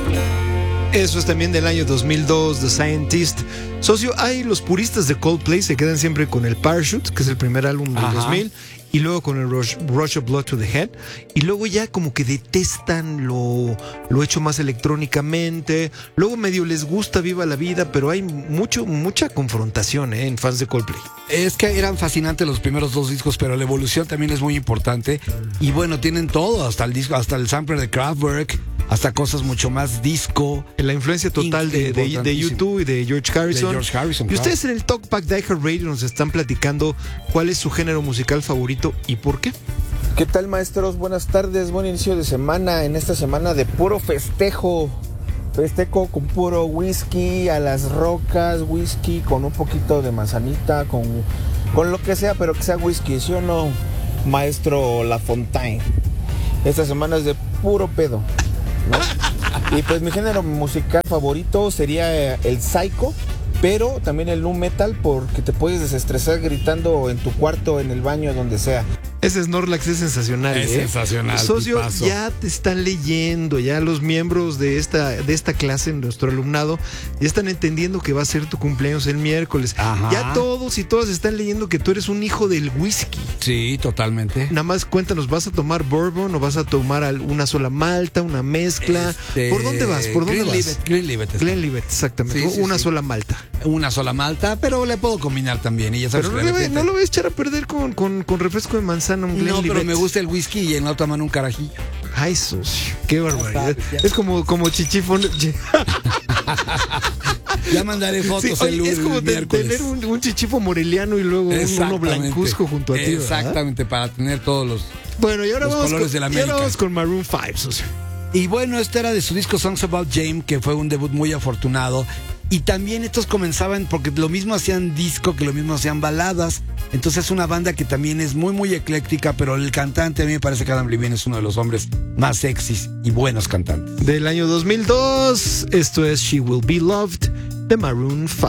Eso es también del año 2002, The Scientist. Socio, hay los puristas de Coldplay se quedan siempre con el Parachute, que es el primer álbum del 2000, y luego con el Rush of Blood to the Head, y luego ya como que detestan lo hecho más electrónicamente, luego medio les gusta Viva la Vida, pero hay mucha confrontación en fans de Coldplay. Es que eran fascinantes los primeros dos discos, pero la evolución también es muy importante, y bueno, tienen todo, hasta el disco, hasta el sampler de Kraftwerk, hasta cosas mucho más disco. La influencia total de U2 y de George Harrison. Y ustedes en el Talkback de iHeartRadio nos están platicando cuál es su género musical favorito y por qué. ¿Qué tal, maestros? Buenas tardes, buen inicio de semana. En esta semana de puro festejo. Festejo con puro whisky a las rocas, whisky con un poquito de manzanita, con lo que sea, pero que sea whisky, ¿sí o no, maestro Lafontaine? Esta semana es de puro pedo, ¿no? Y pues mi género musical favorito sería el psycho, pero también el nu metal, porque te puedes desestresar gritando en tu cuarto, en el baño, donde sea. Ese Snorlax es sensacional. Es sensacional. Socio, tipazo. ya te están leyendo, ya los miembros de esta clase, nuestro alumnado, ya están entendiendo que va a ser tu cumpleaños el miércoles. Ajá. Ya todos y todas están leyendo que tú eres un hijo del whisky. Sí, totalmente. Nada más cuéntanos, ¿vas a tomar bourbon o vas a tomar una sola malta, una mezcla? ¿Por dónde vas? Glenlivet, exactamente. Sí, una sí. sola malta. Una sola malta, pero le puedo combinar también. Y ya sabes Pero que no lo voy a echar a perder con refresco de manzana, un Glenlivet. No, pero me gusta el whisky y en la otra mano un carajillo. Ay, socio, qué barbaridad. Ya. Es como chichifón. Ya mandaré fotos Sí, oye, el lunes. es como tener un chichifo moreliano y luego uno blancuzco junto a ti. Exactamente, para tener todos los. Bueno, y ahora Los vamos colores de la América. con Maroon 5, socio. Y bueno, este era de su disco Songs About Jane, que fue un debut muy afortunado. Y también estos comenzaban, porque lo mismo hacían disco, que lo mismo hacían baladas. Entonces es una banda que también es muy, muy ecléctica, pero el cantante a mí me parece que Adam Levine es uno de los hombres más sexys y buenos cantantes. Del año 2002, esto es She Will Be Loved, de Maroon 5.